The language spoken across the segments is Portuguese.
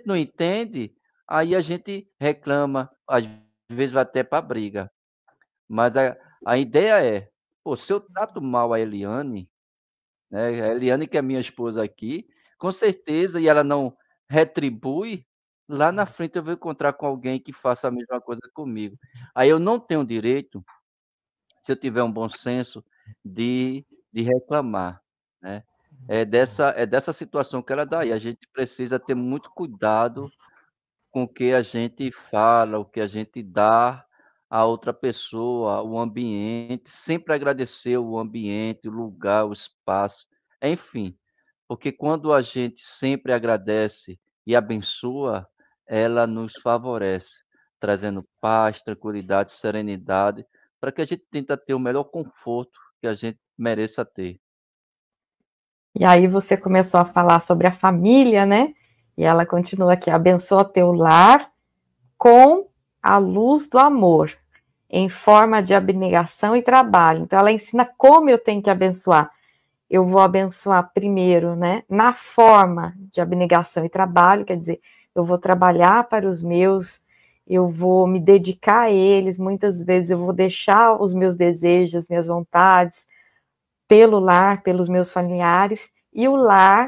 gente não entende, aí a gente reclama, às vezes vai até para briga. Mas a ideia é, pô, se eu trato mal a Eliane, né, a Eliane que é minha esposa aqui, com certeza, e ela não retribui, lá na frente eu vou encontrar com alguém que faça a mesma coisa comigo. Aí eu não tenho direito, se eu tiver um bom senso, de reclamar, né. É dessa situação que ela dá, e a gente precisa ter muito cuidado com o que a gente fala, o que a gente dá à outra pessoa, o ambiente, sempre agradecer o ambiente, o lugar, o espaço, enfim, porque quando a gente sempre agradece e abençoa, ela nos favorece, trazendo paz, tranquilidade, serenidade, para que a gente tenta ter o melhor conforto que a gente mereça ter. E aí você começou a falar sobre a família, né? E ela continua aqui: abençoa teu lar com a luz do amor, em forma de abnegação e trabalho. Então ela ensina como eu tenho que abençoar. Eu vou abençoar primeiro, né, na forma de abnegação e trabalho, quer dizer, eu vou trabalhar para os meus, eu vou me dedicar a eles, muitas vezes eu vou deixar os meus desejos, as minhas vontades, pelo lar, pelos meus familiares, e o lar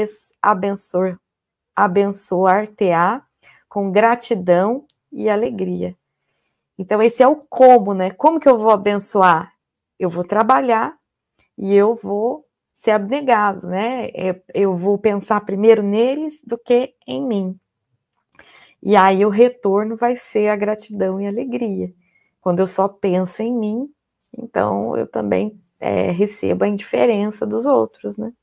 abençoar-te-á com gratidão e alegria. Então esse é o como, né? Como que eu vou abençoar? Eu vou trabalhar e eu vou ser abnegado, né? Eu vou pensar primeiro neles do que em mim. E aí o retorno vai ser a gratidão e a alegria. Quando eu só penso em mim, então eu também recebo a indiferença dos outros, né?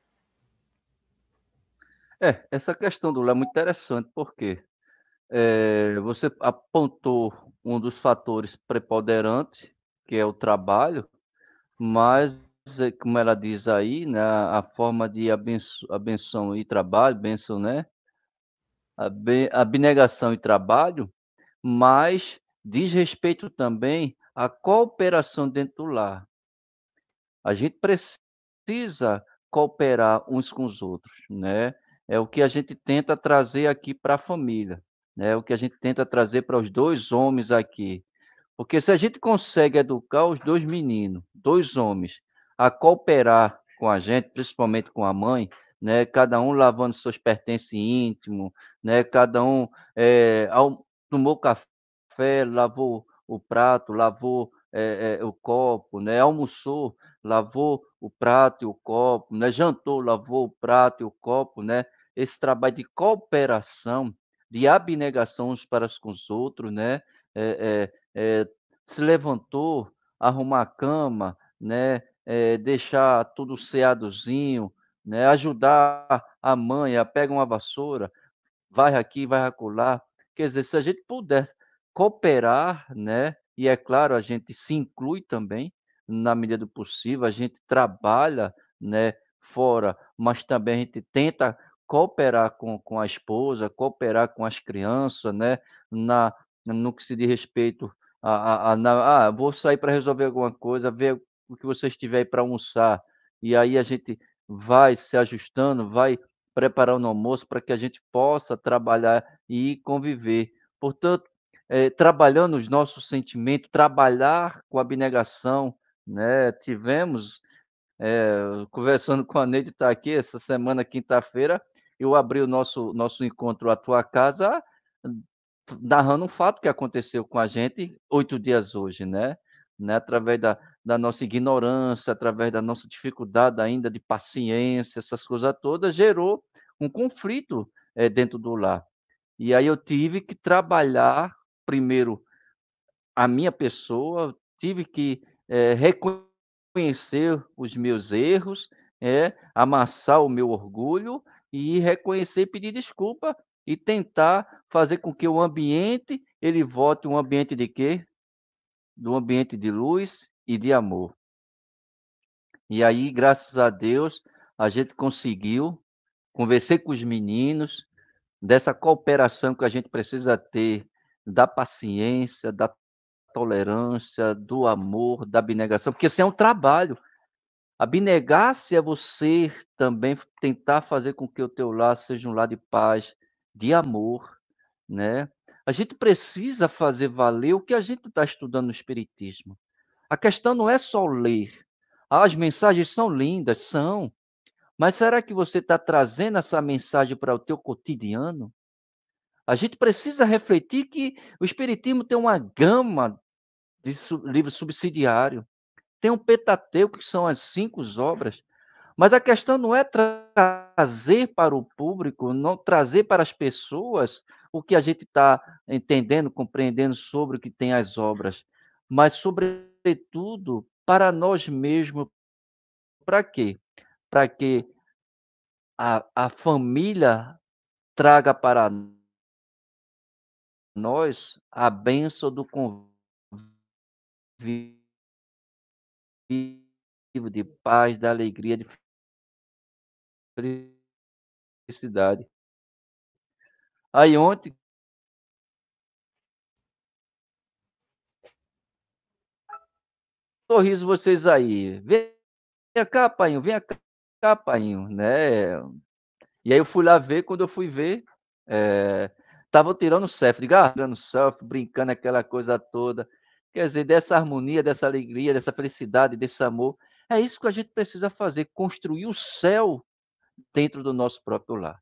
Essa questão do lar é muito interessante, porque você apontou um dos fatores preponderantes, que é o trabalho, mas, como ela diz aí, né, a forma de abençoa e trabalho, bênção, né, abnegação e trabalho, mas diz respeito também à cooperação dentro do lar. A gente precisa cooperar uns com os outros, né. É o que a gente tenta trazer aqui para a família, né, é o que a gente tenta trazer para os 2 homens aqui. Porque se a gente consegue educar os 2 meninos, 2 homens, a cooperar com a gente, principalmente com a mãe, né, cada um lavando seus pertences íntimos, né, cada um, tomou café, lavou o prato, lavou, o copo, né, almoçou, lavou o prato e o copo, né, jantou, lavou o prato e o copo, né. Esse trabalho de cooperação, de abnegação uns para com os outros, né, se levantou, arrumar a cama, né, deixar tudo seadozinho, né, ajudar a mãe, pega uma vassoura, vai aqui, vai acolá. Quer dizer, se a gente pudesse cooperar, né, e é claro, a gente se inclui também, na medida do possível, a gente trabalha, né, fora, mas também a gente tenta cooperar com a esposa, cooperar com as crianças, né, na no que se diz respeito vou sair para resolver alguma coisa, ver o que vocês tiver aí para almoçar, e aí a gente vai se ajustando, vai preparando o almoço para que a gente possa trabalhar e conviver. Portanto, trabalhando os nossos sentimentos, trabalhar com abnegação, né. Tivemos, conversando com a Neide, está aqui essa semana, quinta-feira, eu abri o nosso encontro "A Tua Casa", narrando um fato que aconteceu com a gente 8 dias hoje, né, através da nossa ignorância, através da nossa dificuldade ainda de paciência, essas coisas todas, gerou um conflito, dentro do lar. E aí eu tive que trabalhar primeiro a minha pessoa, tive que, reconhecer os meus erros, amassar o meu orgulho e reconhecer e pedir desculpa e tentar fazer com que o ambiente, ele volte um ambiente de quê? Do ambiente de luz e de amor. E aí, graças a Deus, a gente conseguiu, conversei com os meninos, dessa cooperação que a gente precisa ter, da paciência, da tolerância, do amor, da abnegação, porque isso é um trabalho. Abnegar-se é você também tentar fazer com que o teu lar seja um lar de paz, de amor, né. A gente precisa fazer valer o que a gente está estudando no espiritismo. A questão não é só ler. Ah, as mensagens são lindas, são, mas será que você está trazendo essa mensagem para o teu cotidiano? A gente precisa refletir que o espiritismo tem uma gama de livros subsidiários, tem um Pentateuco, que são as 5 obras, mas a questão não é trazer para o público, não trazer para as pessoas o que a gente está entendendo, compreendendo sobre o que tem as obras, mas, sobretudo, para nós mesmos. Para quê? Para que a família traga para nós a bênção do convívio, de paz, da alegria, de felicidade. Aí ontem, sorriso vocês aí, vem cá painho, vem cá painho, né. E aí eu fui lá ver, quando eu fui ver, estavam tirando selfie, digo: "Ah, tirando selfie, brincando, aquela coisa toda". Quer dizer, dessa harmonia, dessa alegria, dessa felicidade, desse amor, é isso que a gente precisa fazer, construir o céu dentro do nosso próprio lar.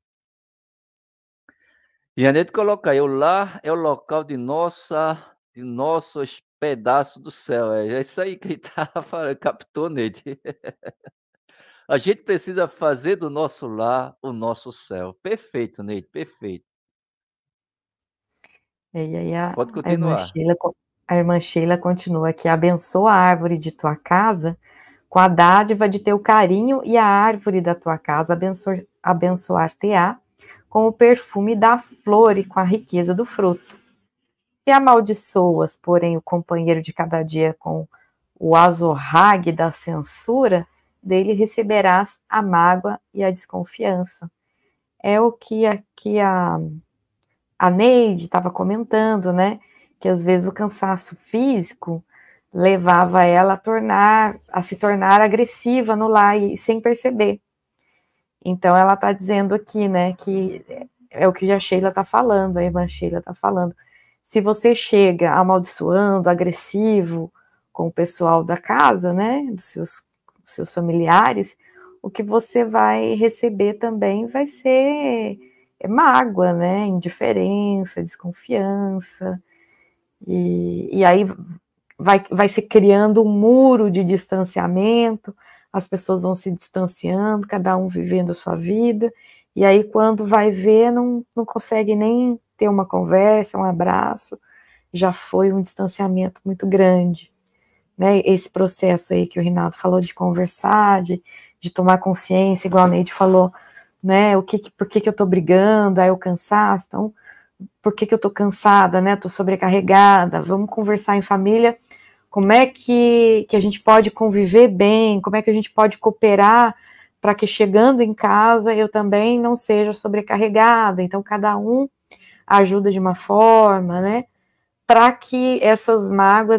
E a gente coloca aí, o lar é o local de nossos pedaços do céu, é isso aí que ele estava falando, captou, Neide. A gente precisa fazer do nosso lar o nosso céu. Perfeito, Neide, perfeito. E aí Pode a irmã continuar. Sheila, a irmã Sheila continua aqui: abençoa a árvore de tua casa com a dádiva de teu carinho, e a árvore da tua casa abençoar-te-á com o perfume da flor e com a riqueza do fruto. Se amaldiçoas, porém, o companheiro de cada dia com o azorrague da censura, dele receberás a mágoa e a desconfiança. É o que aqui a Neide estava comentando, né? Que às vezes o cansaço físico levava ela a se tornar agressiva no lar e sem perceber. Então ela está dizendo aqui, né, que é o que a Sheila está falando, a irmã Sheila está falando. Se você chega amaldiçoando, agressivo com o pessoal da casa, né, dos seus familiares, o que você vai receber também vai ser mágoa, né, indiferença, desconfiança, e aí vai se criando um muro de distanciamento, as pessoas vão se distanciando, cada um vivendo a sua vida, e aí quando vai ver, não consegue nem ter uma conversa, um abraço, já foi um distanciamento muito grande, né? Esse processo aí que o Rinaldo falou de conversar, de tomar consciência, igual a Neide falou, né? Por que eu tô brigando? Aí o cansaço, então, por que eu tô cansada, né? Tô sobrecarregada, vamos conversar em família, como é que a gente pode conviver bem, como é que a gente pode cooperar para que chegando em casa eu também não seja sobrecarregada, então cada um ajuda de uma forma, né, para que essas mágoas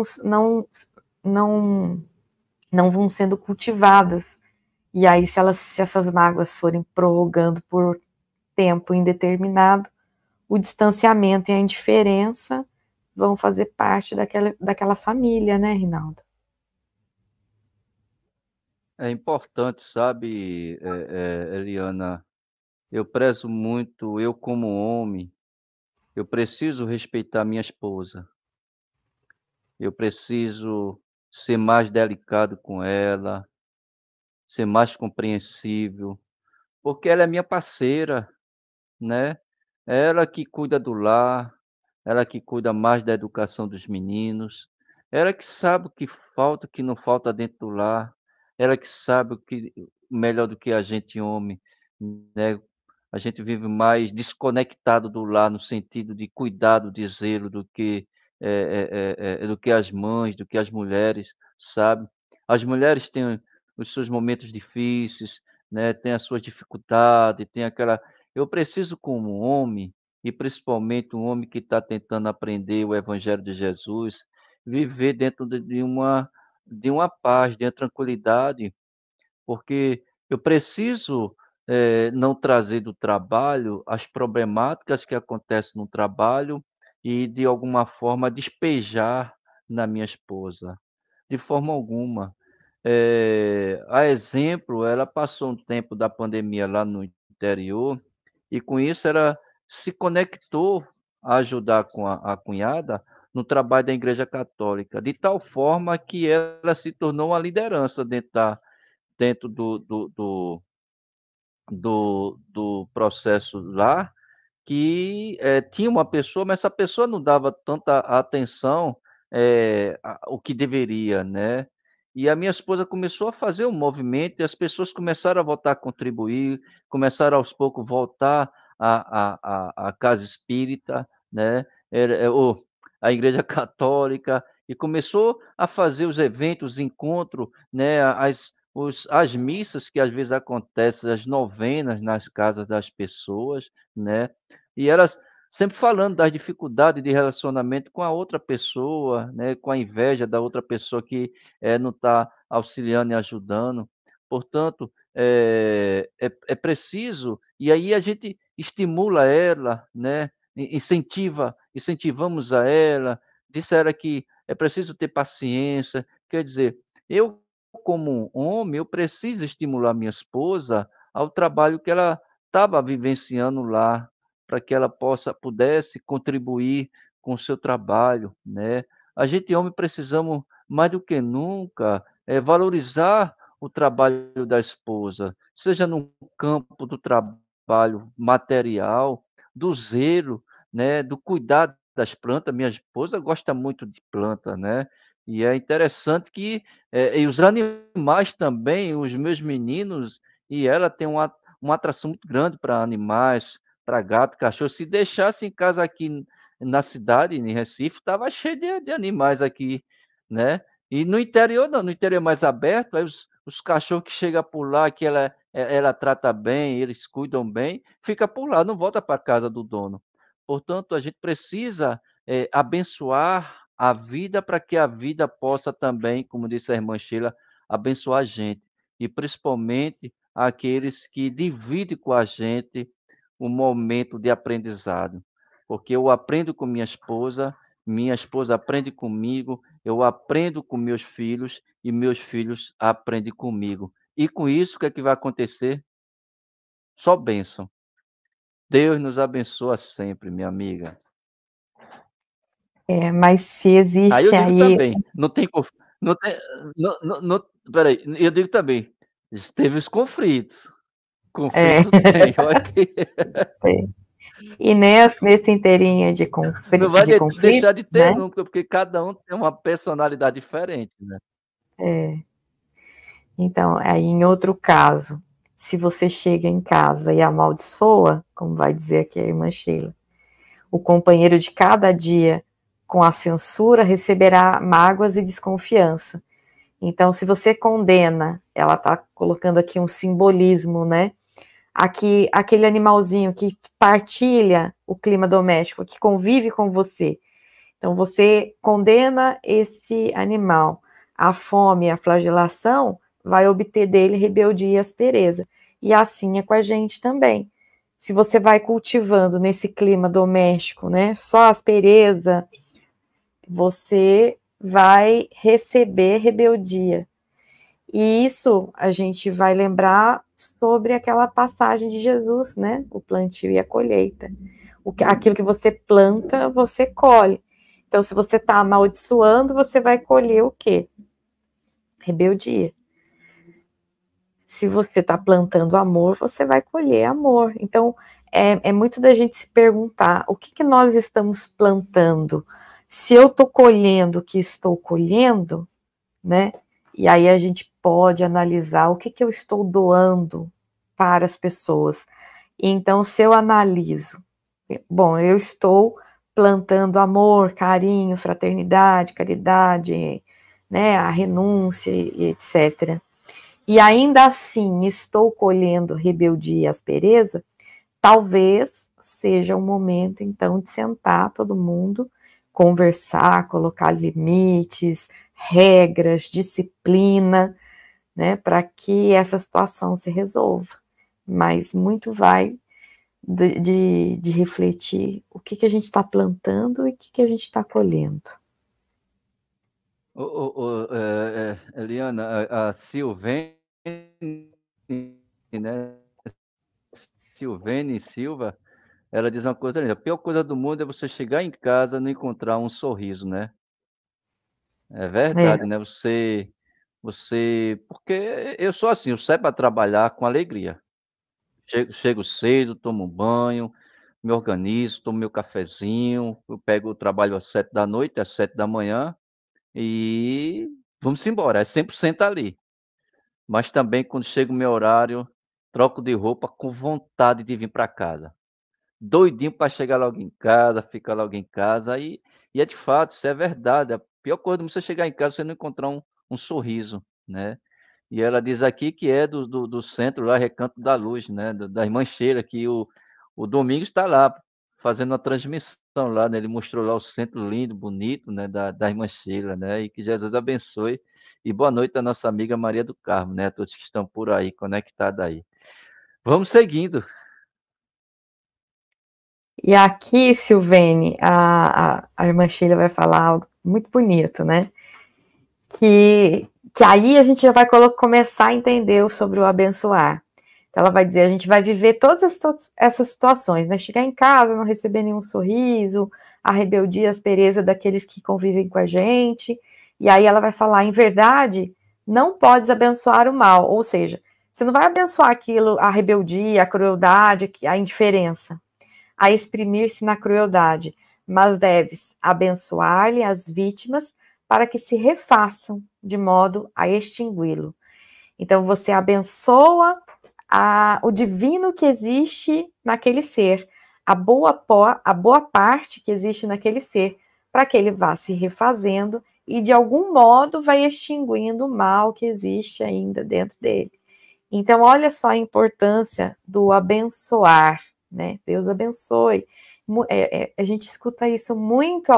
não, não vão sendo cultivadas, e aí se essas mágoas forem prorrogando por tempo indeterminado, o distanciamento e a indiferença vão fazer parte daquela família, né, Rinaldo? É importante, sabe, Eliana, eu prezo muito, eu como homem, eu preciso respeitar minha esposa, eu preciso ser mais delicado com ela, ser mais compreensível, porque ela é minha parceira, né. Ela que cuida do lar, ela que cuida mais da educação dos meninos, ela que sabe o que falta, o que não falta dentro do lar, ela que sabe o que melhor do que a gente homem, né. A gente vive mais desconectado do lar, no sentido de cuidado, de zelo, do que as mães, do que as mulheres, sabe. As mulheres têm os seus momentos difíceis, né, têm as suas dificuldades, tem aquela eu preciso como homem, e principalmente um homem que está tentando aprender o evangelho de Jesus, viver dentro de uma paz, de uma tranquilidade, porque eu preciso não trazer do trabalho as problemáticas que acontecem no trabalho e, de alguma forma, despejar na minha esposa, de forma alguma. A exemplo, ela passou um tempo da pandemia lá no interior e, com isso, ela se conectou a ajudar com a cunhada no trabalho da Igreja Católica, de tal forma que ela se tornou uma liderança dentro do processo lá, que, tinha uma pessoa, mas essa pessoa não dava tanta atenção, o que deveria, né. E a minha esposa começou a fazer um movimento e as pessoas começaram a voltar a contribuir, começaram aos poucos voltar à casa espírita, né, ou a igreja católica, e começou a fazer os eventos, os encontros, né, as missas que às vezes acontecem, as novenas nas casas das pessoas, né. E elas sempre falando das dificuldades de relacionamento com a outra pessoa, né, com a inveja da outra pessoa que, não está auxiliando e ajudando. Portanto, é preciso e aí a gente estimula ela, né, incentivamos a ela, disseram que é preciso ter paciência, quer dizer, eu como homem, eu preciso estimular minha esposa ao trabalho que ela estava vivenciando lá, para que ela pudesse contribuir com o seu trabalho, né. A gente homem precisamos, mais do que nunca, valorizar o trabalho da esposa, seja no campo do trabalho material, do zelo, né, do cuidado das plantas. Minha esposa gosta muito de planta, né, e é interessante que, e os animais também, os meus meninos e ela têm uma atração muito grande para animais, para gato, cachorro. Se deixasse em casa aqui na cidade, em Recife, estava cheio de animais aqui, né. E no interior não, no interior é mais aberto, aí os cachorros que chega por lá, que ela trata bem, eles cuidam bem, fica por lá, não volta para casa do dono. Portanto, a gente precisa, abençoar a vida para que a vida possa também, como disse a irmã Sheila, abençoar a gente, e principalmente aqueles que dividem com a gente o momento de aprendizado, porque eu aprendo com minha esposa aprende comigo, eu aprendo com meus filhos e meus filhos aprendem comigo. E com isso, o que é que vai acontecer? Só bênção. Deus nos abençoa sempre, minha amiga. Mas se Aí eu existe digo aí também, não tem não espera aí, eu digo também, teve os conflitos, é, conflito tem, olha que tem. E nesse inteirinho não vai de conflito, deixar de ter né, nunca, porque cada um tem uma personalidade diferente, né. é, então, aí em outro caso, se você chega em casa e amaldiçoa, como vai dizer aqui a irmã Sheila, o companheiro de cada dia com a censura receberá mágoas e desconfiança. Então, se você condena, ela está colocando aqui um simbolismo, né? Aqui, aquele animalzinho que partilha o clima doméstico, que convive com você. Então, você condena esse animal. A fome, a flagelação, vai obter dele rebeldia e aspereza. E assim é com a gente também. Se você vai cultivando nesse clima doméstico, né, só aspereza, você vai receber rebeldia. E isso a gente vai lembrar sobre aquela passagem de Jesus, né? O plantio e a colheita. Aquilo que você planta, você colhe. Então, se você está amaldiçoando, você vai colher o quê? Rebeldia. Se você está plantando amor, você vai colher amor. Então, é muito da gente se perguntar o que nós estamos plantando. Se eu estou colhendo o que estou colhendo, né? E aí a gente pode analisar o que eu estou doando para as pessoas. Então, se eu analiso, bom, eu estou plantando amor, carinho, fraternidade, caridade, né, a renúncia e etc. E ainda assim estou colhendo rebeldia e aspereza, talvez seja o momento, então, de sentar todo mundo, conversar, colocar limites, regras, disciplina, né, para que essa situação se resolva. mas muito vai de refletir o que a gente está plantando e o que a gente está colhendo. Eliana, a Silvene, né? Silvene Silva, ela diz uma coisa linda: a pior coisa do mundo é você chegar em casa e não encontrar um sorriso, né? É É, verdade, né? Porque eu sou assim, eu saio para trabalhar com alegria. Chego cedo, tomo um banho, me organizo, tomo meu cafezinho, eu pego o trabalho às 7 da noite, às 7 da manhã, e vamos embora, é 100% ali. Mas também quando chega o meu horário, troco de roupa com vontade de vir para casa. Doidinho para chegar logo em casa, ficar logo em casa, e é de fato, isso é verdade. A pior coisa é você chegar em casa e você não encontrar um sorriso, né. E ela diz aqui que é do centro lá, Recanto da Luz, né, da irmã Sheila, que o Domingos está lá, fazendo uma transmissão lá, né, ele mostrou lá o centro lindo, bonito, né, da irmã Sheila, né, e que Jesus abençoe. E boa noite à nossa amiga Maria do Carmo, né, a todos que estão por aí, conectados aí. Vamos seguindo. e aqui, Silvene, a irmã Sheila vai falar algo muito bonito, né? Que aí a gente já vai começar a entender sobre o abençoar. Então ela vai dizer, a gente vai viver todas essas situações, né? Chegar em casa, não receber nenhum sorriso, a rebeldia, a aspereza daqueles que convivem com a gente. E aí ela vai falar, em verdade, não podes abençoar o mal. Ou seja, você não vai abençoar aquilo, a rebeldia, a crueldade, a indiferença, a exprimir-se na crueldade, mas deves abençoar-lhe as vítimas para que se refaçam de modo a extingui-lo. Então você abençoa o divino que existe naquele ser, a boa parte que existe naquele ser, para que ele vá se refazendo e de algum modo vai extinguindo o mal que existe ainda dentro dele. Então, olha só a importância do abençoar, né? Deus abençoe. A gente escuta isso muito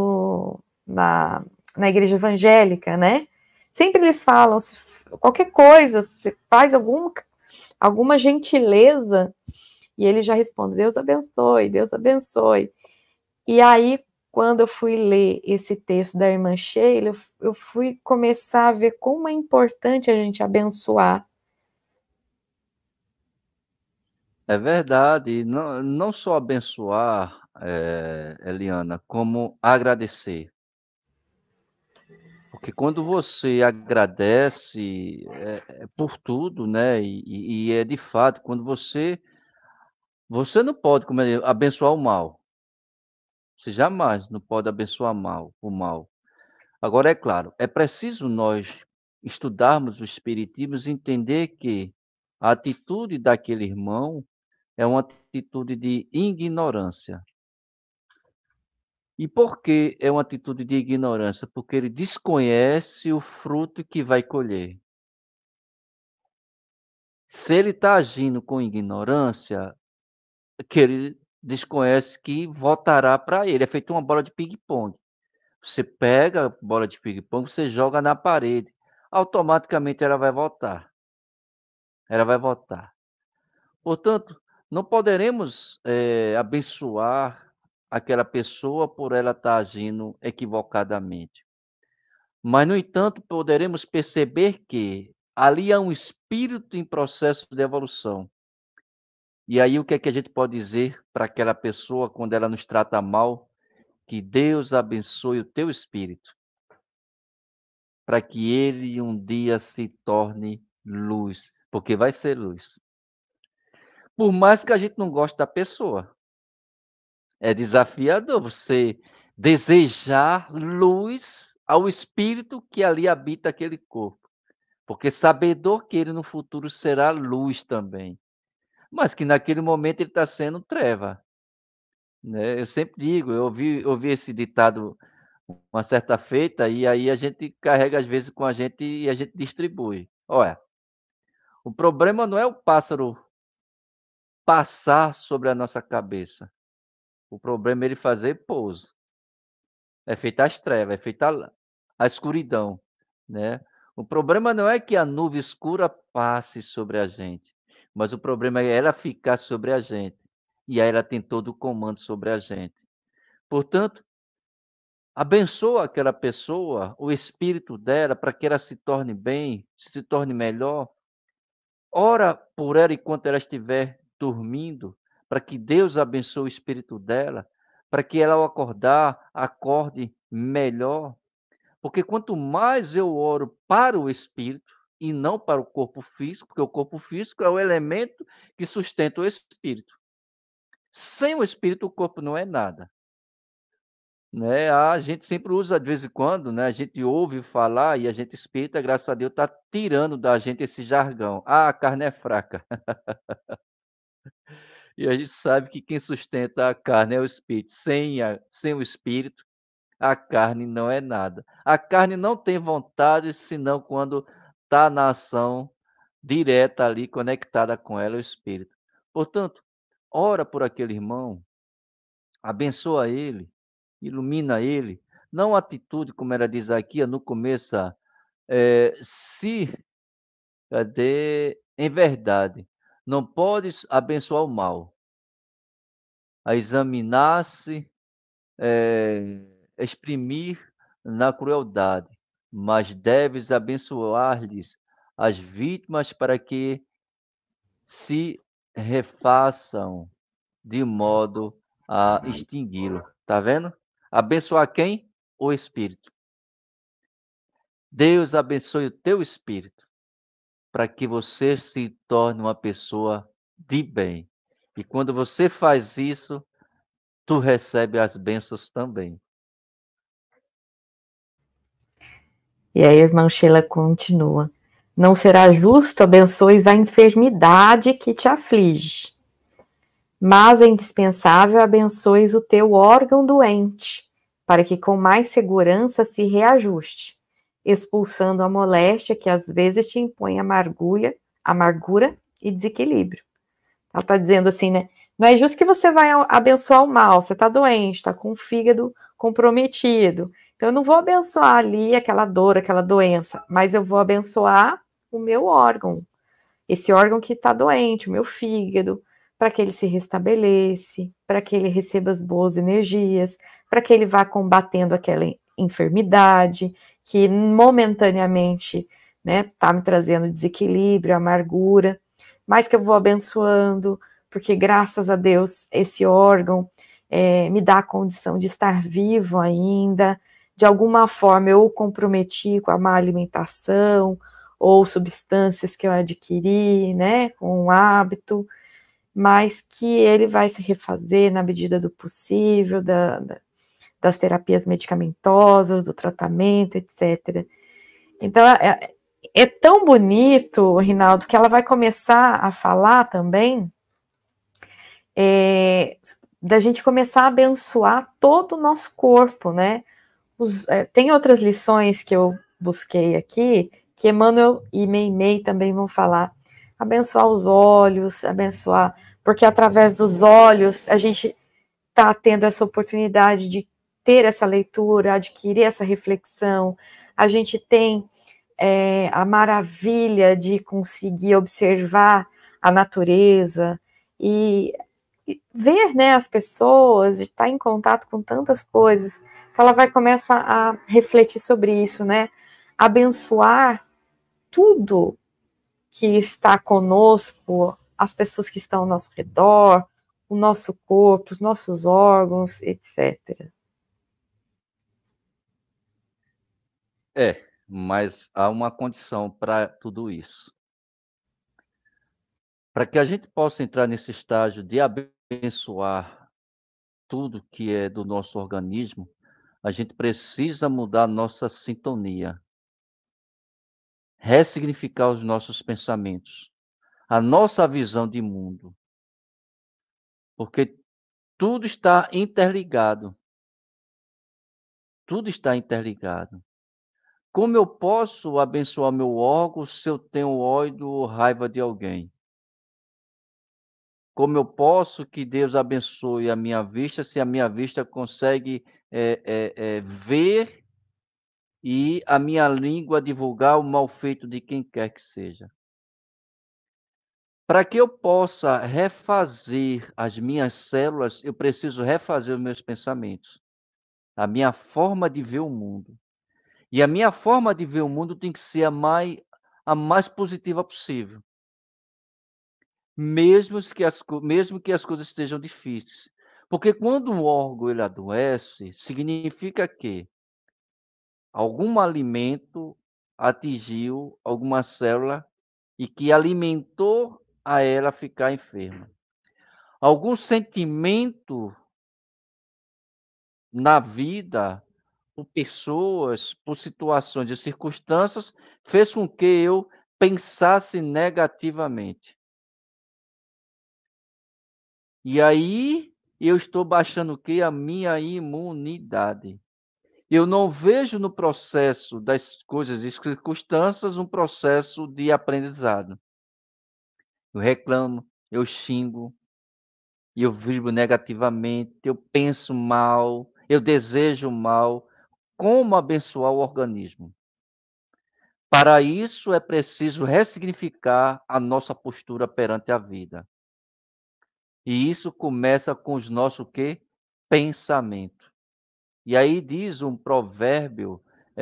na igreja evangélica, né? Sempre eles falam, se qualquer coisa, você faz alguma gentileza, e ele já responde, Deus abençoe, Deus abençoe. E aí, quando eu fui ler esse texto da irmã Sheila, eu fui começar a ver como é importante a gente abençoar. É verdade, não só abençoar, Eliana, como agradecer. Porque quando você agradece, por tudo, né, e é de fato, quando você não pode, como abençoar o mal, você jamais não pode abençoar o mal. Agora, é claro, é preciso nós estudarmos o espiritismo e entender que a atitude daquele irmão é uma atitude de ignorância. E por que é uma atitude de ignorância? Porque ele desconhece o fruto que vai colher. Se ele está agindo com ignorância, que ele desconhece que voltará para ele. É feito uma bola de ping-pong. Você pega a bola de ping-pong, você joga na parede, automaticamente ela vai voltar. Ela vai voltar. Portanto, não poderemos abençoar aquela pessoa por ela estar agindo equivocadamente. Mas, no entanto, poderemos perceber que ali há um espírito em processo de evolução. E aí, o que é que a gente pode dizer para aquela pessoa quando ela nos trata mal? Que Deus abençoe o teu espírito, para que ele um dia se torne luz, porque vai ser luz. Por mais que a gente não goste da pessoa, é desafiador você desejar luz ao espírito que ali habita aquele corpo. Porque sabedor que ele no futuro será luz também, mas que naquele momento ele está sendo treva, né. Eu sempre digo, eu ouvi esse ditado uma certa feita, e aí a gente carrega às vezes com a gente e a gente distribui. Olha, o problema não é o pássaro passar sobre a nossa cabeça, o problema é ele fazer pouso. É feita as trevas, é feita a escuridão, né. O problema não é que a nuvem escura passe sobre a gente, mas o problema é ela ficar sobre a gente, e aí ela tem todo o comando sobre a gente. Portanto, abençoa aquela pessoa, o espírito dela, para que ela se torne bem, se torne melhor. Ora por ela enquanto ela estiver dormindo, para que Deus abençoe o espírito dela, para que ela ao acordar, acorde melhor. Porque quanto mais eu oro para o espírito e não para o corpo físico, porque o corpo físico é o elemento que sustenta o espírito. Sem o espírito, o corpo não é nada. Né? A gente sempre usa de vez em quando, né? A gente ouve falar e a gente espírita, graças a Deus, está tirando da gente esse jargão. Ah, a carne é fraca. E a gente sabe que quem sustenta a carne é o espírito. Sem o espírito, a carne não é nada. A carne não tem vontade, senão quando está na ação direta ali, conectada com ela, o espírito. Portanto, ora por aquele irmão, abençoa ele, ilumina ele. Não atitude, como ela diz aqui no começo, se cadê? Em verdade, não podes abençoar o mal, a examinar-se, exprimir na crueldade, mas deves abençoar-lhes as vítimas para que se refaçam de modo a extingui-lo. Tá vendo? Abençoar quem? O espírito. Deus abençoe o teu espírito para que você se torne uma pessoa de bem. E quando você faz isso, tu recebe as bênçãos também. E aí a irmã Sheila continua. Não será justo abençoes a enfermidade que te aflige, mas é indispensável abençoes o teu órgão doente, para que com mais segurança se reajuste, expulsando a moléstia que às vezes te impõe amargura e desequilíbrio. Ela está dizendo assim, né? Não é justo que você vai abençoar o mal, você está doente, está com o fígado comprometido. Então, eu não vou abençoar ali aquela dor, aquela doença, mas eu vou abençoar o meu órgão, esse órgão que está doente, o meu fígado, para que ele se restabeleça, para que ele receba as boas energias, para que ele vá combatendo aquela enfermidade que momentaneamente está me trazendo desequilíbrio, amargura, mas que eu vou abençoando, porque graças a Deus esse órgão me dá a condição de estar vivo ainda. De alguma forma eu o comprometi com a má alimentação, ou substâncias que eu adquiri, né, com um hábito, mas que ele vai se refazer na medida do possível, das terapias medicamentosas, do tratamento, etc. Então, é tão bonito, Rinaldo, que ela vai começar a falar também da gente começar a abençoar todo o nosso corpo, né? Tem outras lições que eu busquei aqui, que Emmanuel e Meimei também vão falar. Abençoar os olhos, abençoar, porque através dos olhos a gente está tendo essa oportunidade de ter essa leitura, adquirir essa reflexão. A gente tem a maravilha de conseguir observar a natureza e ver, né, as pessoas, de estar em contato com tantas coisas. Então ela vai começar a refletir sobre isso, né? Abençoar tudo que está conosco, as pessoas que estão ao nosso redor, o nosso corpo, os nossos órgãos, etc. Mas há uma condição para tudo isso. Para que a gente possa entrar nesse estágio de abençoar tudo que é do nosso organismo, a gente precisa mudar nossa sintonia, ressignificar os nossos pensamentos, a nossa visão de mundo, porque tudo está interligado. Tudo está interligado. Como eu posso abençoar meu órgão se eu tenho ódio ou raiva de alguém? Como eu posso que Deus abençoe a minha vista se a minha vista consegue ver e a minha língua divulgar o mal feito de quem quer que seja? Para que eu possa refazer as minhas células, eu preciso refazer os meus pensamentos, a minha forma de ver o mundo. E a minha forma de ver o mundo tem que ser a mais positiva possível, mesmo que as coisas estejam difíceis. Porque quando um órgão ele adoece, significa que algum alimento atingiu alguma célula e que alimentou a ela ficar enferma. Algum sentimento na vida, por pessoas, por situações e circunstâncias, fez com que eu pensasse negativamente. E aí eu estou baixando o quê? A minha imunidade. Eu não vejo no processo das coisas e circunstâncias um processo de aprendizado. Eu reclamo, eu xingo, eu vibro negativamente, eu penso mal, eu desejo mal. Como abençoar o organismo? Para isso é preciso ressignificar a nossa postura perante a vida. E isso começa com os nossos o quê? Pensamento. E aí diz um provérbio,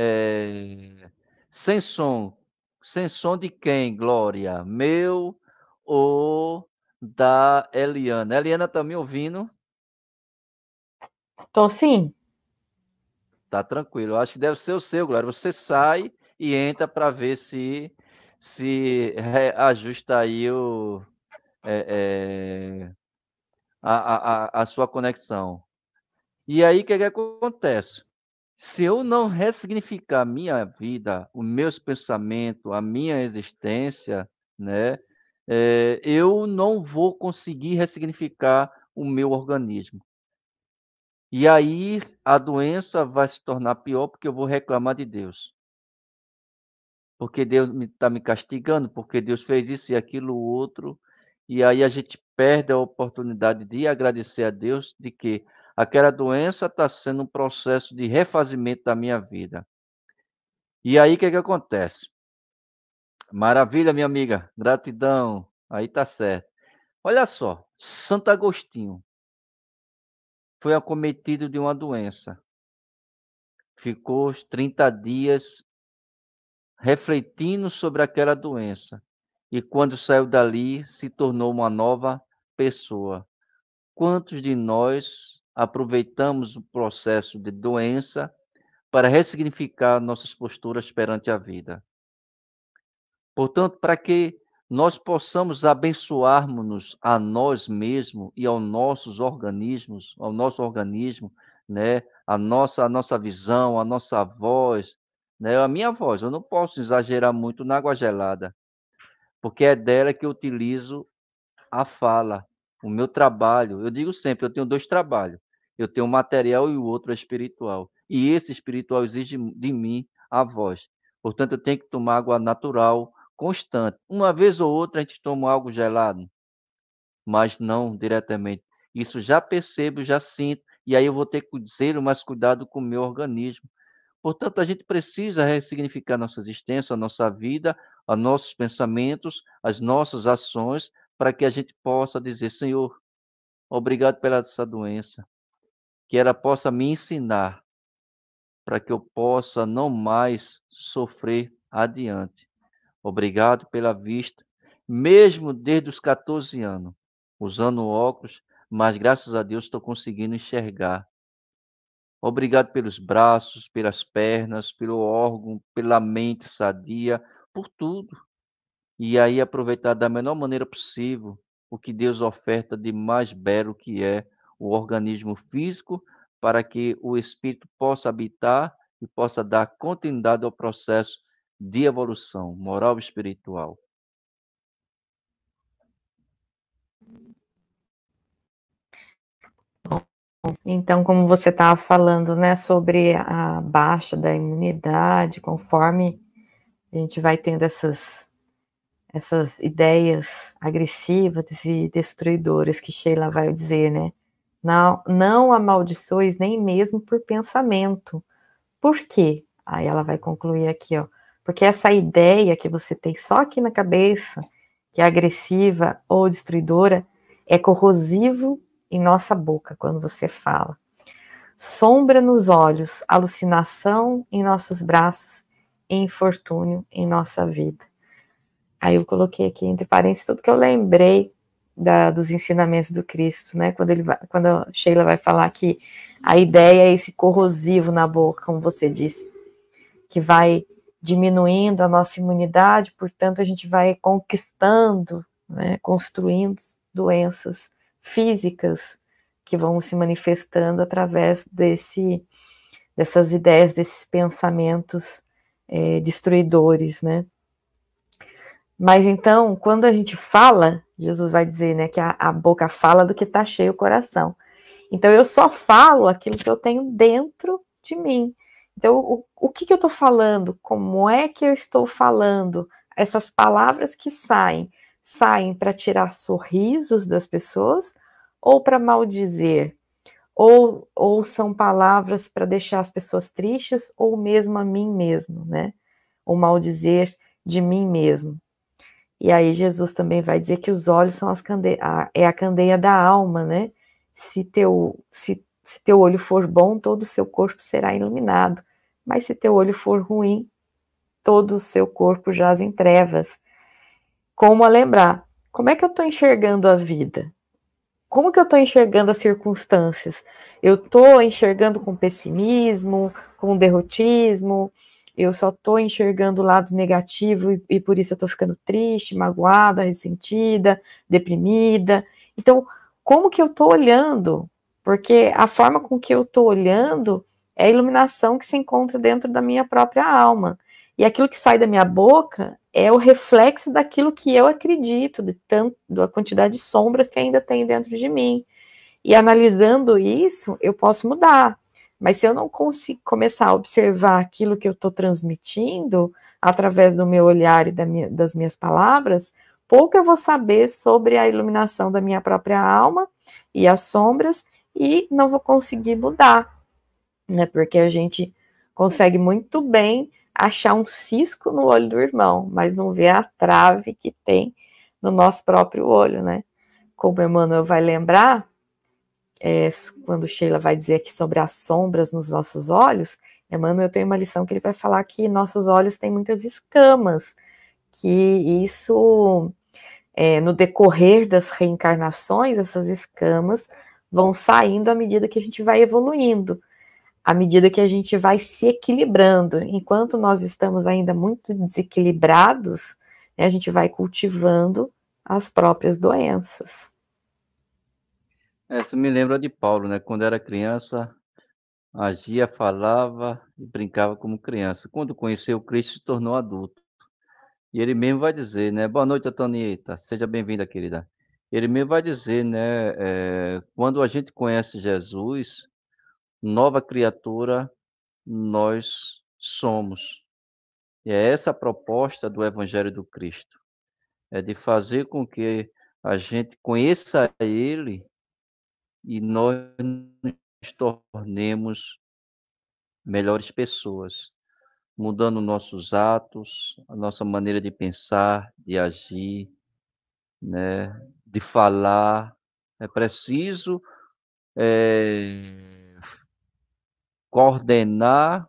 sem som. Sem som de quem, Glória? Meu ou da Eliana? Eliana, tá me ouvindo? Tô sim. Tá tranquilo. Eu acho que deve ser o seu, Glória. Você sai e entra para ver se ajusta aí eh, a sua conexão. E aí, o que acontece? Se eu não ressignificar a minha vida, os meus pensamentos, a minha existência, né, eu não vou conseguir ressignificar o meu organismo. E aí a doença vai se tornar pior, porque eu vou reclamar de Deus. Porque Deus está me castigando, porque Deus fez isso e aquilo outro, e aí a gente perde a oportunidade de agradecer a Deus de que aquela doença está sendo um processo de refazimento da minha vida. E aí o que acontece? Maravilha, minha amiga, gratidão, aí tá certo. Olha só, Santo Agostinho foi acometido de uma doença, ficou os 30 dias refletindo sobre aquela doença. E quando saiu dali, se tornou uma nova pessoa. Quantos de nós aproveitamos o processo de doença para ressignificar nossas posturas perante a vida? Portanto, para que nós possamos abençoarmos-nos a nós mesmos e aos nossos organismos, ao nosso organismo, né? A nossa visão, a nossa voz, né? A minha voz, eu não posso exagerar muito na água gelada, porque é dela que eu utilizo a fala, o meu trabalho. Eu digo sempre, eu tenho 2 trabalhos. Eu tenho o material e o outro é espiritual. E esse espiritual exige de mim a voz. Portanto, eu tenho que tomar água natural, constante. Uma vez ou outra a gente toma algo gelado, mas não diretamente. Isso já percebo, já sinto, e aí eu vou ter que ter mais cuidado com o meu organismo. Portanto, a gente precisa ressignificar nossa existência, a nossa vida, os nossos pensamentos, as nossas ações, para que a gente possa dizer: Senhor, obrigado pela essa doença, que ela possa me ensinar, para que eu possa não mais sofrer adiante. Obrigado pela vista, mesmo desde os 14 anos, usando óculos, mas graças a Deus estou conseguindo enxergar. Obrigado pelos braços, pelas pernas, pelo órgão, pela mente sadia, por tudo. E aí aproveitar da melhor maneira possível o que Deus oferta de mais belo que é o organismo físico, para que o espírito possa habitar e possa dar continuidade ao processo de evolução moral e espiritual. Então, como você estava falando, né, sobre a baixa da imunidade, conforme a gente vai tendo essas ideias agressivas e destruidoras que Sheila vai dizer, né? Não amaldiçoes nem mesmo por pensamento. Por quê? Aí ela vai concluir aqui, ó. Porque essa ideia que você tem só aqui na cabeça, que é agressiva ou destruidora, é corrosivo em nossa boca quando você fala. Sombra nos olhos, alucinação em nossos braços, infortúnio em nossa vida. Aí eu coloquei aqui entre parênteses tudo que eu lembrei dos ensinamentos do Cristo, né? Quando a Sheila vai falar que a ideia é esse corrosivo na boca, como você disse, que vai diminuindo a nossa imunidade, portanto a gente vai conquistando, né, construindo doenças físicas que vão se manifestando através dessas ideias, desses pensamentos destruidores, né? Mas então, quando a gente fala, Jesus vai dizer, né, que a boca fala do que está cheio o coração. Então, eu só falo aquilo que eu tenho dentro de mim. Então, o que eu estou falando? Como é que eu estou falando? Essas palavras que saem para tirar sorrisos das pessoas ou para maldizer? Ou são palavras para deixar as pessoas tristes ou mesmo a mim mesmo, né? Ou maldizer de mim mesmo. E aí Jesus também vai dizer que os olhos são é a candeia da alma, né? Se teu olho for bom, todo o seu corpo será iluminado. Mas se teu olho for ruim, todo o seu corpo jaz em trevas. Como a lembrar? Como é que eu estou enxergando a vida? Como que eu estou enxergando as circunstâncias? Eu estou enxergando com pessimismo, com derrotismo? Eu só estou enxergando o lado negativo e por isso eu estou ficando triste, magoada, ressentida, deprimida. Então, como que eu estou olhando? Porque a forma com que eu estou olhando é a iluminação que se encontra dentro da minha própria alma. E aquilo que sai da minha boca é o reflexo daquilo que eu acredito, da quantidade de sombras que ainda tem dentro de mim. E analisando isso, eu posso mudar. Mas se eu não consigo começar a observar aquilo que eu estou transmitindo através do meu olhar e das minhas palavras, pouco eu vou saber sobre a iluminação da minha própria alma e as sombras e não vou conseguir mudar, né? Porque a gente consegue muito bem achar um cisco no olho do irmão, mas não vê a trave que tem no nosso próprio olho, né? Como Emmanuel vai lembrar, quando Sheila vai dizer aqui sobre as sombras nos nossos olhos, Emmanuel tem uma lição que ele vai falar que nossos olhos têm muitas escamas, que isso, no decorrer das reencarnações, essas escamas vão saindo à medida que a gente vai evoluindo, à medida que a gente vai se equilibrando. Enquanto nós estamos ainda muito desequilibrados, né, a gente vai cultivando as próprias doenças. Isso me lembra de Paulo, né? Quando era criança, agia, falava e brincava como criança. Quando conheceu Cristo, se tornou adulto. E ele mesmo vai dizer, né? Boa noite, Antonieta. Seja bem-vinda, querida. Ele mesmo vai dizer, né? Quando a gente conhece Jesus, nova criatura nós somos. E é essa a proposta do Evangelho do Cristo. É de fazer com que a gente conheça Ele e nós nos tornemos melhores pessoas, mudando nossos atos, a nossa maneira de pensar, de agir, né, de falar. É preciso coordenar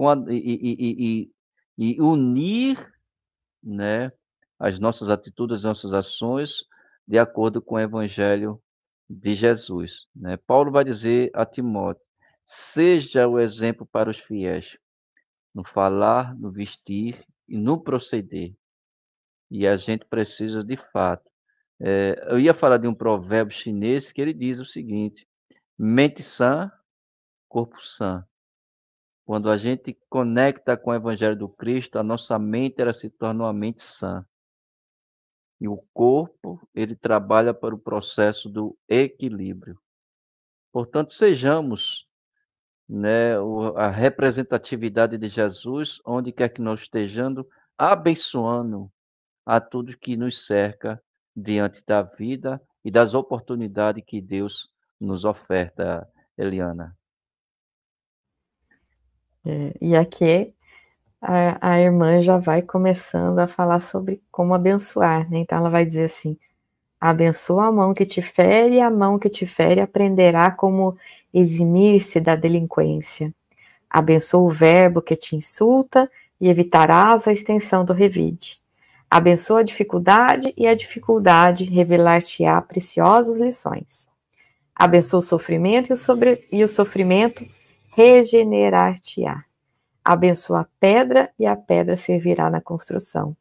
e unir, né, as nossas atitudes, as nossas ações, de acordo com o Evangelho de Jesus, né? Paulo vai dizer a Timóteo: seja o exemplo para os fiéis, no falar, no vestir e no proceder. E a gente precisa, de fato. Eu ia falar de um provérbio chinês que ele diz o seguinte: mente sã, corpo sã. Quando a gente conecta com o Evangelho do Cristo, a nossa mente ela se torna uma mente sã. E o corpo, ele trabalha para o processo do equilíbrio. Portanto, sejamos, né, a representatividade de Jesus, onde quer que nós estejamos, abençoando a tudo que nos cerca diante da vida e das oportunidades que Deus nos oferta, Eliana. E aqui a irmã já vai começando a falar sobre como abençoar, né, então ela vai dizer assim: "Abençoa a mão que te fere, e a mão que te fere aprenderá como eximir-se da delinquência. Abençoa o verbo que te insulta e evitarás a extensão do revide. Abençoa a dificuldade e a dificuldade revelar-te-á preciosas lições. Abençoa o sofrimento e o sofrimento regenerar-te-á. Abençoa a pedra e a pedra servirá na construção."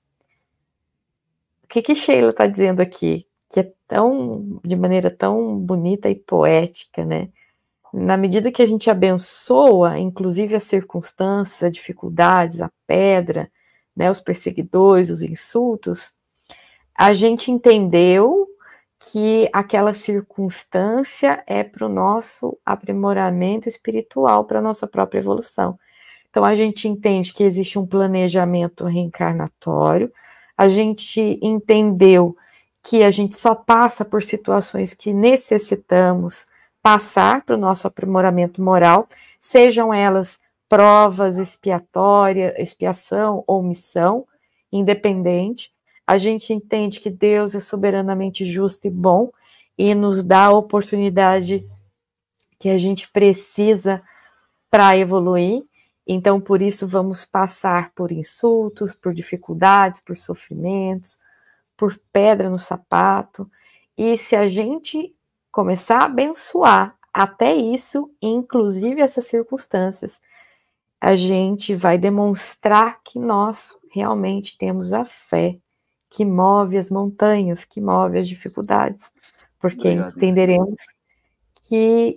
O que Sheila está dizendo aqui? Que é tão, de maneira tão bonita e poética, né? Na medida que a gente abençoa, inclusive as circunstâncias, as dificuldades, a pedra, né, os perseguidores, os insultos, a gente entendeu que aquela circunstância é para o nosso aprimoramento espiritual, para a nossa própria evolução. Então, a gente entende que existe um planejamento reencarnatório, a gente entendeu que a gente só passa por situações que necessitamos passar para o nosso aprimoramento moral, sejam elas provas expiatórias, expiação ou missão, independente. A gente entende que Deus é soberanamente justo e bom e nos dá a oportunidade que a gente precisa para evoluir. Então, por isso, vamos passar por insultos, por dificuldades, por sofrimentos, por pedra no sapato. E se a gente começar a abençoar até isso, inclusive essas circunstâncias, a gente vai demonstrar que nós realmente temos a fé que move as montanhas, que move as dificuldades, porque Obrigado. entenderemos que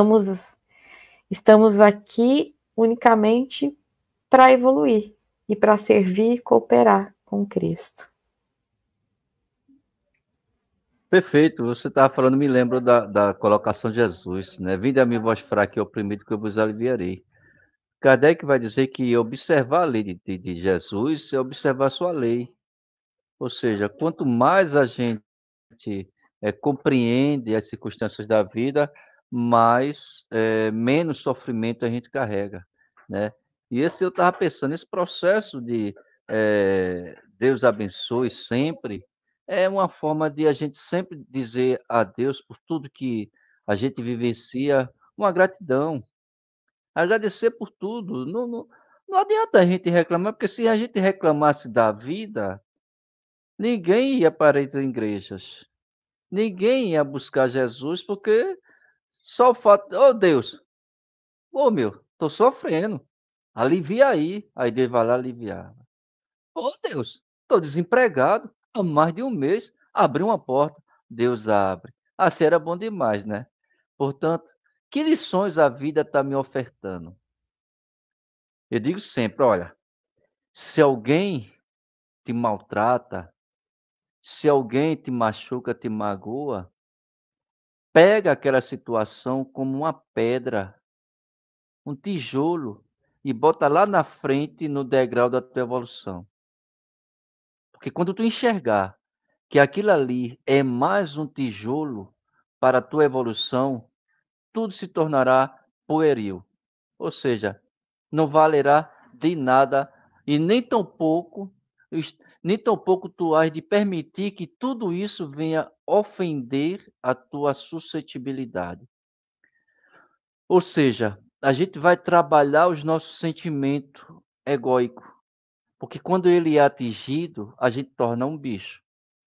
estamos aqui unicamente para evoluir e para servir e cooperar com Cristo. Perfeito, você estava falando, me lembro da colocação de Jesus, né? Vinde a mim, vós fracos e oprimidos, que eu vos aliviarei. Kardec vai dizer que observar a lei de Jesus é observar a sua lei. Ou seja, quanto mais a gente compreende as circunstâncias da vida, mais menos sofrimento a gente carrega, né? E esse eu estava pensando, esse processo de Deus abençoe sempre, é uma forma de a gente sempre dizer a Deus por tudo que a gente vivencia, uma gratidão, agradecer por tudo. Não adianta a gente reclamar, porque se a gente reclamasse da vida, ninguém ia para as igrejas. Ninguém ia buscar Jesus, porque só o fato, oh Deus, ô meu, tô sofrendo, alivia aí. Aí Deus vai lá aliviar. Ô Deus, tô desempregado há mais de um mês, abri uma porta, Deus abre. Assim era bom demais, né? Portanto, que lições a vida está me ofertando? Eu digo sempre, olha, se alguém te maltrata, se alguém te machuca, te magoa, pega aquela situação como uma pedra, um tijolo, e bota lá na frente no degrau da tua evolução. Porque quando tu enxergar que aquilo ali é mais um tijolo para a tua evolução, tudo se tornará pueril. Ou seja, não valerá de nada e nem tampouco tu has de permitir que tudo isso venha ofender a tua suscetibilidade. Ou seja, a gente vai trabalhar os nossos sentimentos egóicos, porque quando ele é atingido, a gente torna um bicho.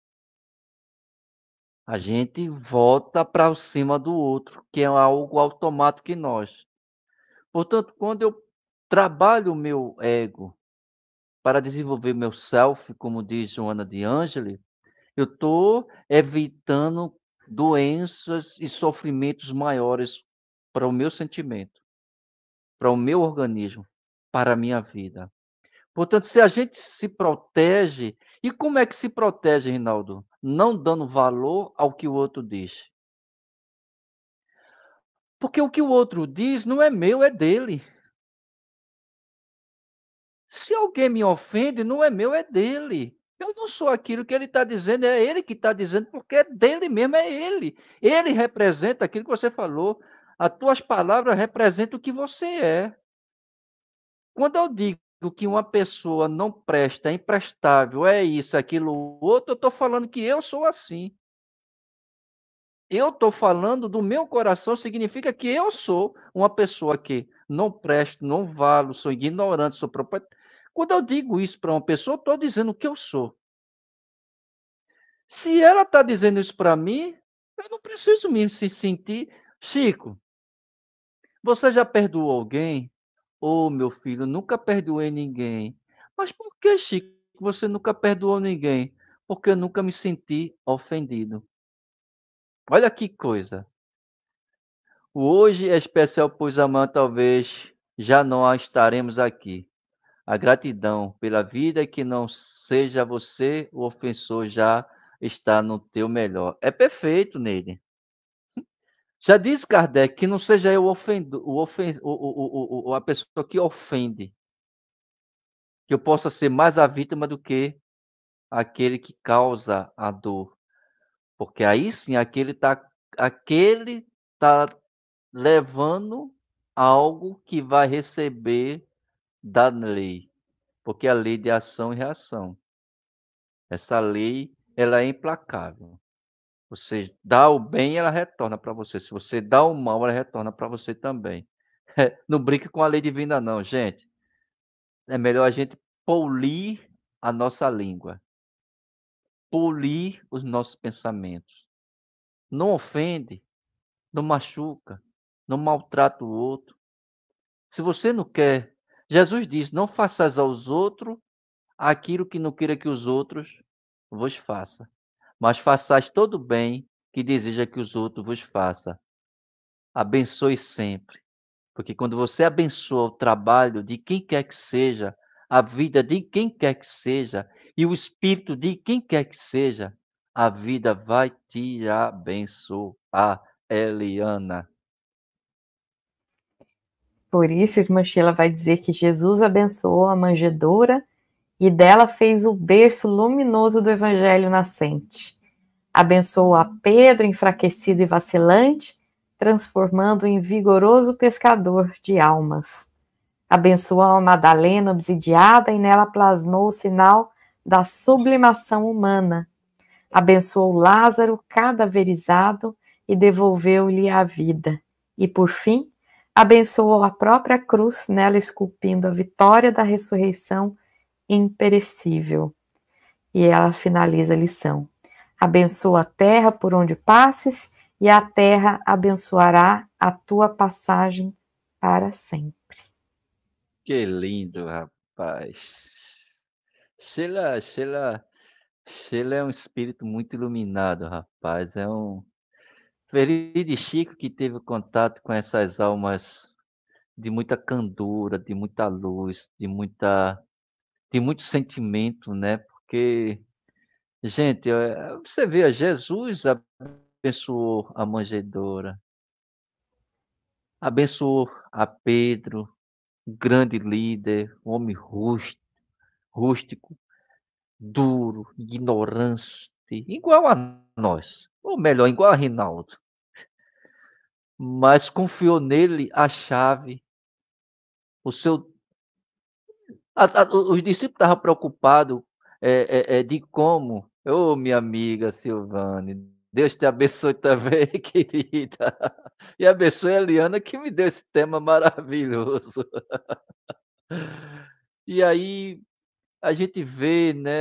A gente volta para cima do outro, que é algo automático em nós. Portanto, quando eu trabalho o meu ego para desenvolver meu self, como diz Joana de Ângeli, eu estou evitando doenças e sofrimentos maiores para o meu sentimento, para o meu organismo, para a minha vida. Portanto, se a gente se protege, e como é que se protege, Rinaldo? Não dando valor ao que o outro diz. Porque o que o outro diz não é meu, é dele. Se alguém me ofende, não é meu, é dele. Eu não sou aquilo que ele está dizendo, é ele que está dizendo, porque é dele mesmo, é ele. Ele representa aquilo que você falou. As tuas palavras representam o que você é. Quando eu digo que uma pessoa não presta, é imprestável, é isso, aquilo, outro, eu estou falando que eu sou assim. Eu estou falando do meu coração, significa que eu sou uma pessoa que não presto, não valo, sou ignorante, sou propósito. Quando eu digo isso para uma pessoa, eu estou dizendo o que eu sou. Se ela está dizendo isso para mim, eu não preciso me se sentir. Chico, você já perdoou alguém? Ô, meu filho, nunca perdoei ninguém. Mas por que, Chico, você nunca perdoou ninguém? Porque eu nunca me senti ofendido. Olha que coisa. O hoje é especial, pois amanhã talvez já não a estaremos aqui. A gratidão pela vida que não seja você o ofensor já está no teu melhor. É perfeito nele. Já diz Kardec que não seja eu a pessoa que ofende, que eu possa ser mais a vítima do que aquele que causa a dor. Porque aí sim, aquele tá levando algo que vai receber da lei, porque a lei de ação e reação. Essa lei, ela é implacável. Você dá o bem, ela retorna para você. Se você dá o mal, ela retorna para você também. Não brinque com a lei divina não, gente. É melhor a gente polir a nossa língua, polir os nossos pensamentos. Não ofende, não machuca, não maltrata o outro. Se você não quer, Jesus diz: "Não façais aos outros aquilo que não queira que os outros vos faça, mas façais todo o bem que deseja que os outros vos faça. Abençoe sempre, porque quando você abençoa o trabalho de quem quer que seja, a vida de quem quer que seja e o espírito de quem quer que seja, a vida vai te abençoar, Eliana." Por isso, irmã Sheila vai dizer que Jesus abençoou a manjedoura e dela fez o berço luminoso do evangelho nascente. Abençoou a Pedro, enfraquecido e vacilante, transformando-o em vigoroso pescador de almas. Abençoou a Madalena obsidiada e nela plasmou o sinal da sublimação humana. Abençoou Lázaro cadaverizado e devolveu-lhe a vida. E, por fim, abençoou a própria cruz, nela esculpindo a vitória da ressurreição imperecível. E ela finaliza a lição. Abençoa a terra por onde passes, e a terra abençoará a tua passagem para sempre. Que lindo, rapaz. Sheila, Sheila, Sheila é um espírito muito iluminado, rapaz. É um feliz de Chico que teve contato com essas almas de muita candura, de muita luz, de muito sentimento, né? Porque, gente, você vê, Jesus abençoou a manjedoura, abençoou a Pedro, um grande líder, um homem rústico, duro, ignorante, igual a nós, ou melhor, igual a Rinaldo, mas confiou nele a chave, o seu os discípulos estavam preocupados de como, ô minha amiga Silvane, Deus te abençoe também, querida, e abençoe a Eliana que me deu esse tema maravilhoso. E aí a gente vê, né,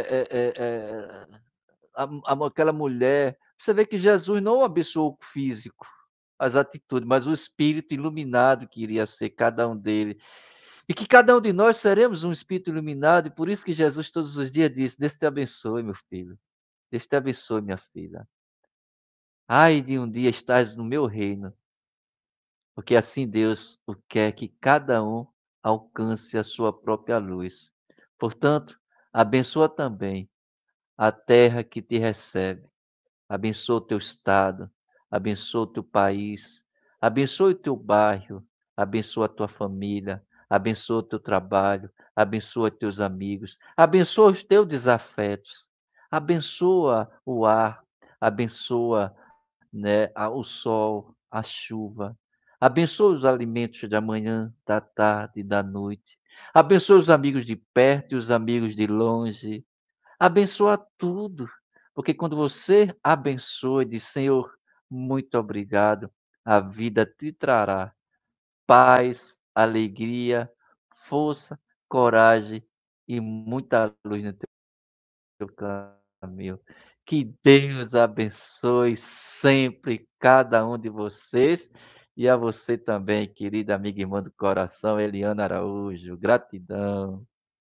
aquela mulher, você vê que Jesus não abençoou o físico, as atitudes, mas o espírito iluminado que iria ser cada um deles. E que cada um de nós seremos um espírito iluminado, e por isso que Jesus todos os dias diz: Deus te abençoe, meu filho. Deus te abençoe, minha filha. Ai de um dia estás no meu reino, porque assim Deus o quer que cada um alcance a sua própria luz. Portanto, abençoa também a terra que te recebe. Abençoa o teu estado, abençoa o teu país, abençoa o teu bairro, abençoa a tua família, abençoa o teu trabalho, abençoa teus amigos, abençoa os teus desafetos, abençoa o ar, abençoa, né, o sol, a chuva, abençoa os alimentos da manhã, da tarde e da noite. Abençoa os amigos de perto e os amigos de longe. Abençoa tudo, porque quando você abençoa e diz: "Senhor, muito obrigado", a vida te trará paz, alegria, força, coragem e muita luz no teu caminho. Que Deus abençoe sempre cada um de vocês e a você também, querida amiga e irmã do coração, Eliana Araújo. Gratidão.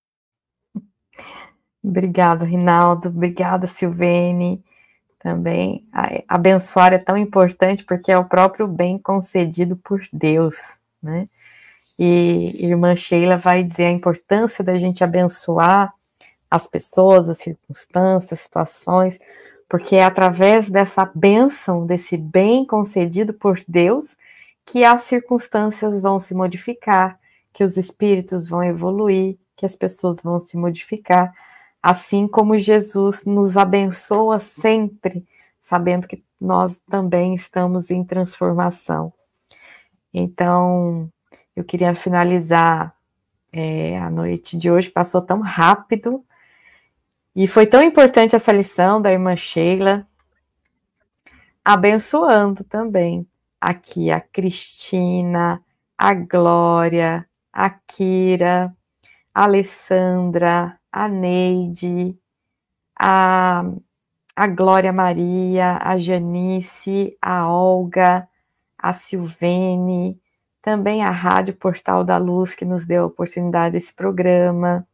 Obrigado, Rinaldo. Obrigada, Silvene. Também abençoar é tão importante porque é o próprio bem concedido por Deus, né? E irmã Sheila vai dizer a importância da gente abençoar as pessoas, as circunstâncias, situações, porque é através dessa bênção, desse bem concedido por Deus, que as circunstâncias vão se modificar, que os espíritos vão evoluir, que as pessoas vão se modificar, assim como Jesus nos abençoa sempre, sabendo que nós também estamos em transformação. Então, eu queria finalizar a noite de hoje, passou tão rápido, e foi tão importante essa lição da irmã Sheila, abençoando também aqui a Cristina, a Glória, a Kira, a Alessandra, a Neide, a Glória Maria, a Janice, a Olga, a Silvene, também a Rádio Portal da Luz, que nos deu a oportunidade desse programa.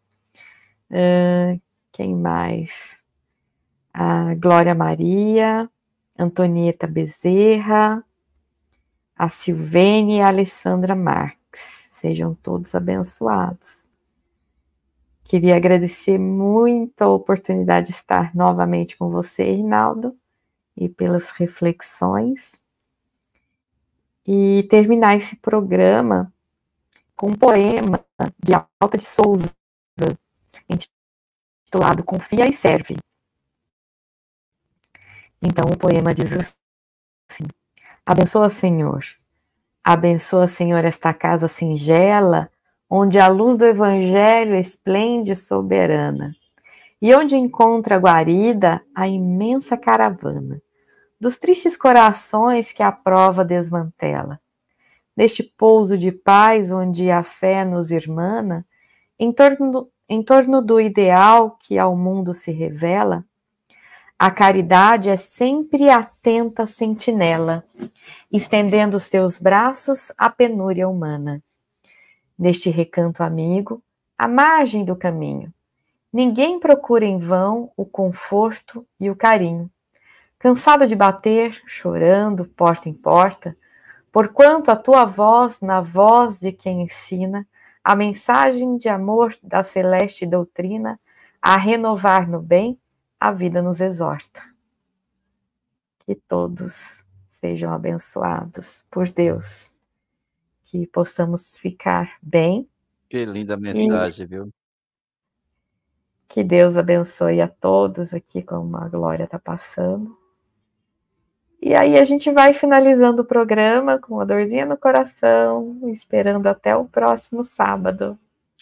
Quem mais? A Glória Maria, Antonieta Bezerra, a Silvene e a Alessandra Marques. Sejam todos abençoados. Queria agradecer muito a oportunidade de estar novamente com você, Rinaldo, e pelas reflexões. E terminar esse programa com um poema de Alta de Souza, intitulado Confia e Serve. Então o poema diz assim: abençoa, Senhor, esta casa singela, onde a luz do Evangelho esplende soberana, e onde encontra guarida a imensa caravana dos tristes corações que a prova desmantela. Neste pouso de paz onde a fé nos irmana, em torno do ideal que ao mundo se revela, a caridade é sempre atenta sentinela, estendendo seus braços à penúria humana. Neste recanto amigo, à margem do caminho, ninguém procura em vão o conforto e o carinho. Cansado de bater, chorando, porta em porta, porquanto a tua voz, na voz de quem ensina, a mensagem de amor da celeste doutrina, a renovar no bem, a vida nos exorta. Que todos sejam abençoados por Deus, que possamos ficar bem. Que linda mensagem, viu? Que Deus abençoe a todos aqui, como a Glória está passando. E aí a gente vai finalizando o programa com uma dorzinha no coração, esperando até o próximo sábado.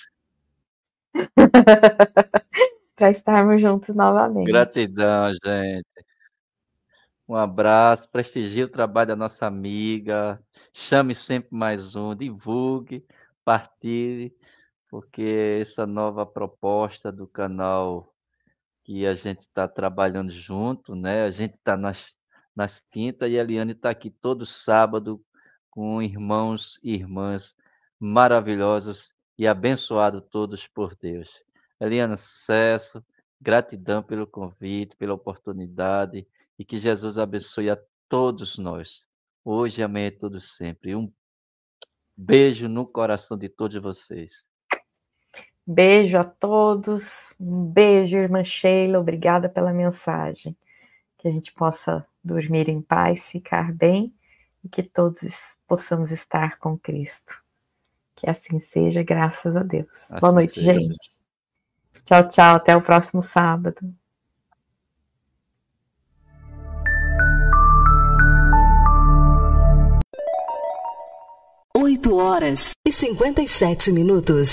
Para estarmos juntos novamente. Gratidão, gente. Um abraço, prestigie o trabalho da nossa amiga, chame sempre mais um, divulgue, partilhe, porque essa nova proposta do canal que a gente está trabalhando junto, né? A gente está nas quintas e a Eliane está aqui todo sábado com irmãos e irmãs maravilhosos e abençoados todos por Deus. Eliana, sucesso, gratidão pelo convite, pela oportunidade e que Jesus abençoe a todos nós, hoje, amanhã e todo sempre. Um beijo no coração de todos vocês. Beijo a todos, um beijo, irmã Sheila, obrigada pela mensagem. Que a gente possa dormir em paz, ficar bem e que todos possamos estar com Cristo. Que assim seja, graças a Deus. Assim Boa noite, seja. gente. Tchau, tchau, até o próximo sábado. 8h57.